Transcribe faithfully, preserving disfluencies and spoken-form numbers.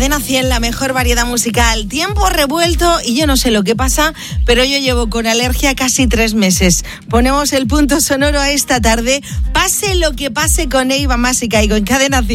Cadena cien, la mejor variedad musical. Tiempo revuelto y yo no sé lo que pasa, pero yo llevo con alergia casi tres meses. Ponemos el punto sonoro a esta tarde. Pase lo que pase con Eva Mas y Caigo en Cadena cien.